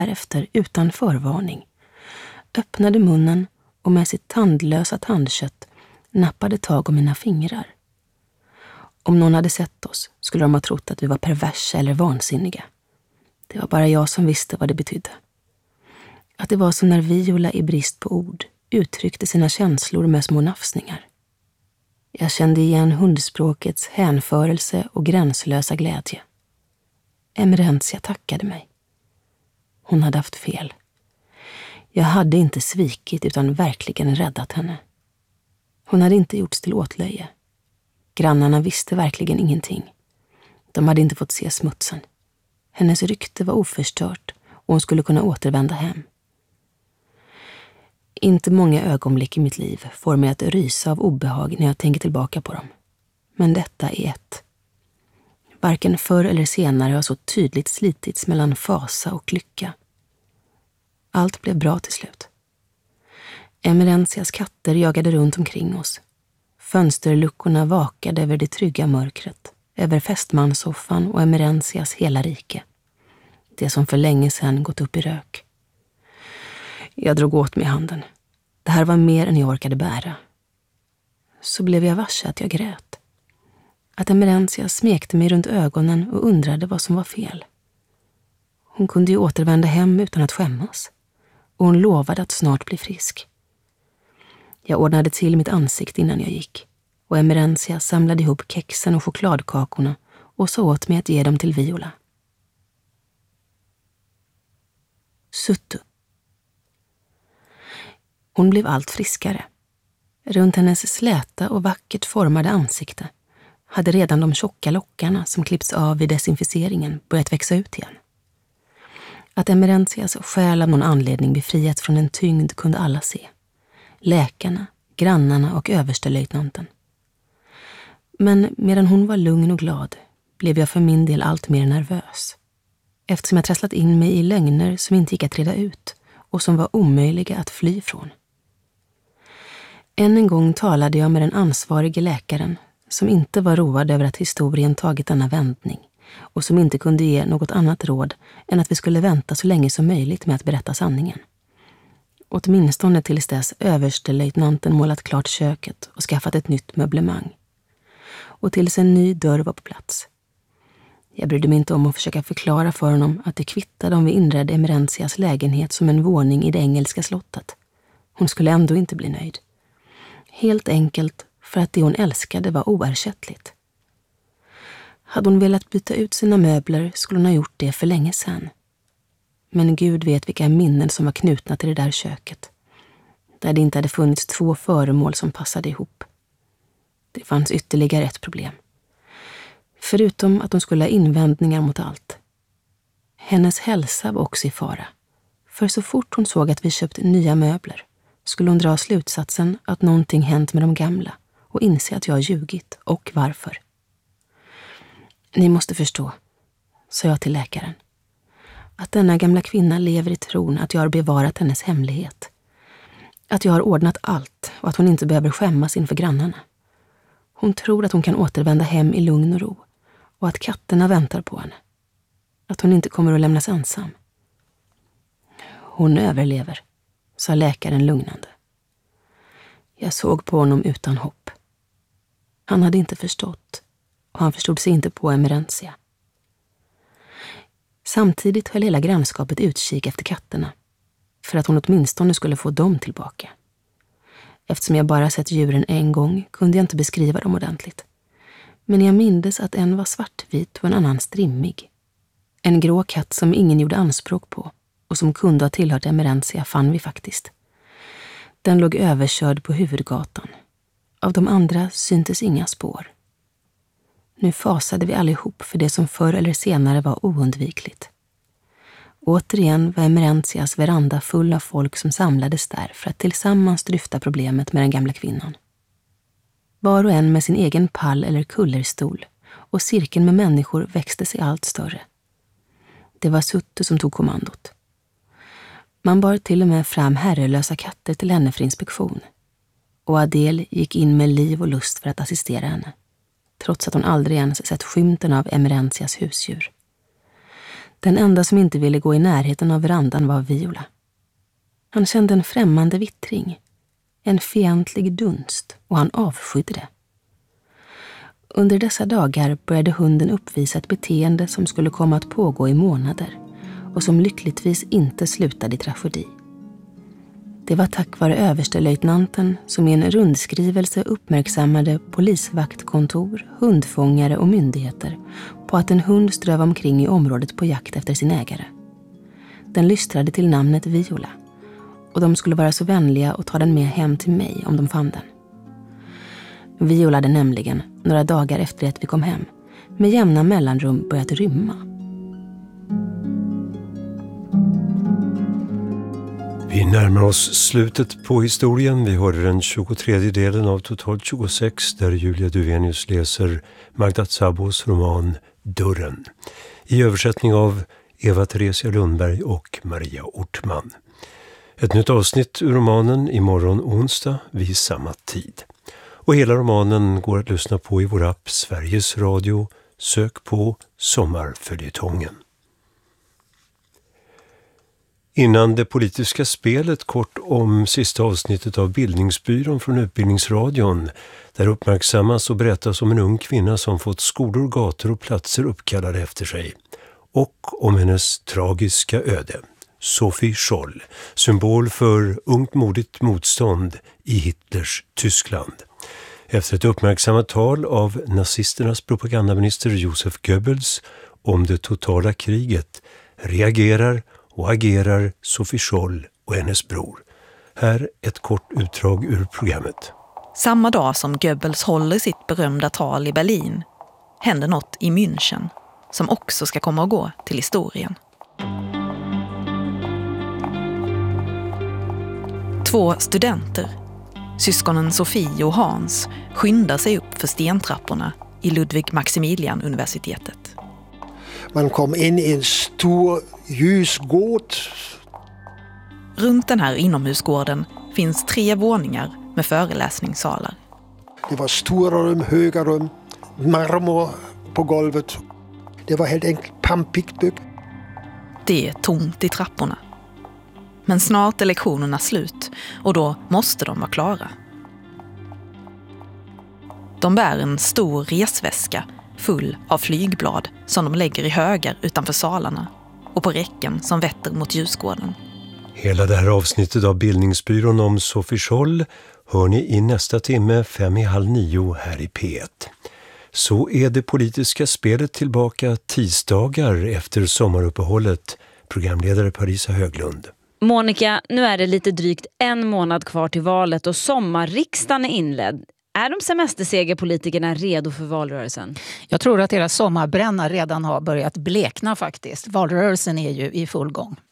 därefter utan förvarning, öppnade munnen och med sitt tandlösa tandkött nappade tag om mina fingrar. Om någon hade sett oss skulle de ha trott att vi var perversa eller vansinniga. Det var bara jag som visste vad det betydde. Att det var som när Viola i brist på ord uttryckte sina känslor med små nafsningar. Jag kände igen hundspråkets hänförelse och gränslösa glädje. Emerentia tackade mig. Hon hade haft fel. Jag hade inte svikit utan verkligen räddat henne. Hon hade inte gjorts till åtlöje. Grannarna visste verkligen ingenting. De hade inte fått se smutsen. Hennes rykte var oförstört och hon skulle kunna återvända hem. Inte många ögonblick i mitt liv får mig att rysa av obehag när jag tänker tillbaka på dem. Men detta är ett. Varken förr eller senare har så tydligt slitits mellan fasa och lycka. Allt blev bra till slut. Emerentias katter jagade runt omkring oss. Fönsterluckorna vakade över det trygga mörkret, över fästmanssoffan och Emerentias hela rike. Det som för länge sedan gått upp i rök. Jag drog åt mig handen. Det här var mer än jag orkade bära. Så blev jag varse att jag grät. Att Emerentia smekte mig runt ögonen och undrade vad som var fel. Hon kunde ju återvända hem utan att skämmas. Och hon lovade att snart bli frisk. Jag ordnade till mitt ansikte innan jag gick. Och Emerentia samlade ihop kexen och chokladkakorna och sa åt mig att ge dem till Viola. Suttu. Hon blev allt friskare. Runt hennes släta och vackert formade ansikte hade redan de tjocka lockarna som klippts av vid desinficeringen börjat växa ut igen. Att Emerentias själ av någon anledning befriats från en tyngd kunde alla se. Läkarna, grannarna och överstelöjtnanten. Men medan hon var lugn och glad blev jag för min del allt mer nervös. Eftersom jag trasslat in mig i lögner som inte gick att reda ut och som var omöjliga att fly från. Än en gång talade jag med den ansvarige läkaren som inte var road över att historien tagit denna vändning och som inte kunde ge något annat råd än att vi skulle vänta så länge som möjligt med att berätta sanningen. Åtminstone tills dess överstelöjtnanten målat klart köket och skaffat ett nytt möblemang. Och tills en ny dörr var på plats. Jag brydde mig inte om att försöka förklara för honom att det kvittade om vi inredde Emerentias lägenhet som en våning i det engelska slottet. Hon skulle ändå inte bli nöjd. Helt enkelt för att det hon älskade var oersättligt. Hade hon velat byta ut sina möbler skulle hon ha gjort det för länge sedan. Men Gud vet vilka minnen som var knutna till det där köket. Där det inte hade funnits två föremål som passade ihop. Det fanns ytterligare ett problem. Förutom att hon skulle ha invändningar mot allt. Hennes hälsa var också i fara. För så fort hon såg att vi köpt nya möbler skulle hon dra slutsatsen att någonting hänt med de gamla och inse att jag ljugit och varför. Ni måste förstå, sa jag till läkaren, att denna gamla kvinna lever i tron att jag har bevarat hennes hemlighet. Att jag har ordnat allt och att hon inte behöver skämmas inför grannarna. Hon tror att hon kan återvända hem i lugn och ro och att katterna väntar på henne. Att hon inte kommer att lämnas ensam. Hon överlever, sa läkaren lugnande. Jag såg på honom utan hopp. Han hade inte förstått och han förstod sig inte på Emerentia. Samtidigt höll hela grannskapet utkik efter katterna för att hon åtminstone skulle få dem tillbaka. Eftersom jag bara sett djuren en gång kunde jag inte beskriva dem ordentligt. Men jag mindes att en var svartvit och en annan strimmig. En grå katt som ingen gjorde anspråk på och som kunde ha tillhört Emerentia fann vi faktiskt. Den låg överkörd på huvudgatan. Av de andra syntes inga spår. Nu fasade vi allihop för det som förr eller senare var oundvikligt. Återigen var Emerentias veranda full av folk som samlades där för att tillsammans dryfta problemet med den gamla kvinnan. Var och en med sin egen pall eller kullerstol och cirkeln med människor växte sig allt större. Det var Suttu som tog kommandot. Man bar till och med fram herrelösa katter till henne för inspektion. Och Adele gick in med liv och lust för att assistera henne, trots att hon aldrig ens sett skymten av Emerentias husdjur. Den enda som inte ville gå i närheten av verandan var Viola. Han kände en främmande vittring, en fientlig dunst, och han avskydde det. Under dessa dagar började hunden uppvisa ett beteende som skulle komma att pågå i månader och som lyckligtvis inte slutade i tragedi. Det var tack vare överstelöjtnanten som i en rundskrivelse uppmärksammade polisvaktkontor, hundfångare och myndigheter på att en hund ströv omkring i området på jakt efter sin ägare. Den lystrade till namnet Viola, och de skulle vara så vänliga och ta den med hem till mig om de fann den. Viola hade nämligen, några dagar efter att vi kom hem, med jämna mellanrum börjat rymma. Vi närmar oss slutet på historien. Vi hörde den 23:e delen av totalt 26 där Julia Duvenius läser Magda Szabos roman Dörren. I översättning av Eva-Theresia Lundberg och Maria Ortman. Ett nytt avsnitt ur romanen imorgon onsdag vid samma tid. Och hela romanen går att lyssna på i vår app Sveriges Radio. Sök på Sommarföljetongen. Innan det politiska spelet kort om sista avsnittet av Bildningsbyrån från Utbildningsradion. Där uppmärksammas och berättas om en ung kvinna som fått skolor, gator och platser uppkallade efter sig. Och om hennes tragiska öde. Sophie Scholl, symbol för ungt modigt motstånd i Hitlers Tyskland. Efter ett uppmärksammat tal av nazisternas propagandaminister Josef Goebbels om det totala kriget reagerar och agerar Sophie Scholl och hennes bror. Här ett kort utdrag ur programmet. Samma dag som Goebbels håller sitt berömda tal i Berlin händer något i München som också ska komma att gå till historien. 2 studenter, syskonen Sofie och Hans, skyndar sig upp för stentrapporna i Ludwig Maximilian-universitetet. Man kom in i en stor ljusgård. Runt den här inomhusgården finns 3 våningar med föreläsningssalar. Det var stora rum, höga rum, marmor på golvet. Det var helt enkelt pampigt byggt. Det är tomt i trapporna. Men snart är lektionerna slut och då måste de vara klara. De bär en stor resväska full av flygblad som de lägger i högar utanför salarna och på räcken som vetter mot ljusgården. Hela det här avsnittet av Bildningsbyrån om Sophie Scholl hör ni i nästa timme 8:55 här i P1. Så är det politiska spelet tillbaka tisdagar efter sommaruppehållet. Programledare Parisa Höglund. Monica, nu är det lite drygt 1 månad kvar till valet och sommarriksdagen är inledd. Är de semestersegerpolitikerna redo för valrörelsen? Jag tror att deras sommarbränna redan har börjat blekna faktiskt. Valrörelsen är ju i full gång.